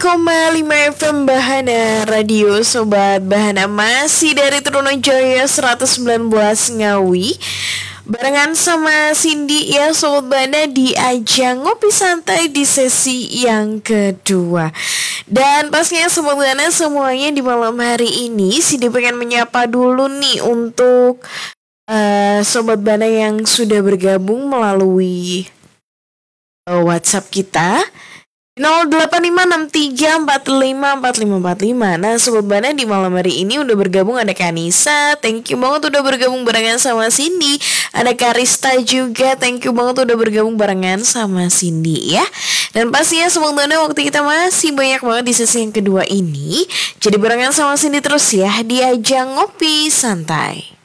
FM Bahana Radio Sobat Bahana, masih dari Trunajaya 119 Ngawi, barengan sama Cindy ya Sobat Bahana di ajang ngopi santai di sesi yang kedua. Dan pastinya Sobat Bahana semuanya di malam hari ini Cindy pengen menyapa dulu nih untuk Sobat Bahana yang sudah bergabung melalui WhatsApp kita 085634545545. Nah Sobat Bana, di malam hari ini udah bergabung ada Kanisa, thank you banget udah bergabung barengan sama Cindy. Ada Karista juga, thank you banget udah bergabung barengan sama Cindy ya. Dan pastinya Sobat Bana, waktu kita masih banyak banget di sesi yang kedua ini, jadi barengan sama Cindy terus ya di ajang ngopi santai.